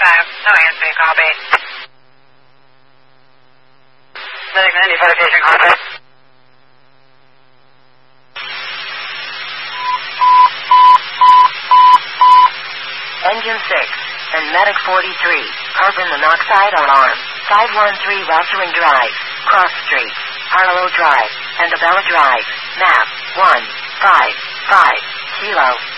No answer, copy. Medic 90, verification, copy. Engine 6 and Medic 43, carbon monoxide alarm. 513 Rosalind Drive, Cross Street, Harlow Drive, and Abella Drive. Map 155 Kilo.